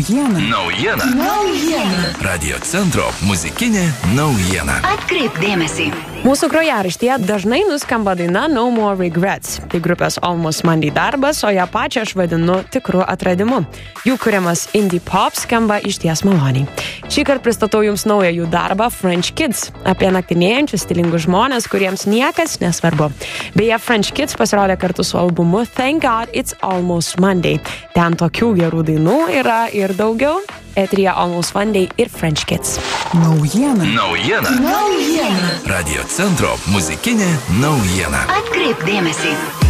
Naujiena. Radio centro muzikinė naujiena. Atkreipk dėmesį. Mūsų grojaraštyje dažnai nuskamba daina No More Regrets. Tai grupės Almost Monday darbas, o ją pačią aš vadinu tikru atradimu. Jų kuriamas indie pop skamba išties maloniai. Šįkart pristatau jums naują jų darbą French Kids, apie naktinėjančius stilingus žmonės, kuriems niekas nesvarbu. Beje, French Kids pasirodė kartu su albumu Thank God It's Almost Monday. Ten tokių gerų dainų yra ir daugiau. Eteryje Almost Monday ir French Kids. Naujiena. Radio centro muzikinė naujiena. Atkreipk dėmesį.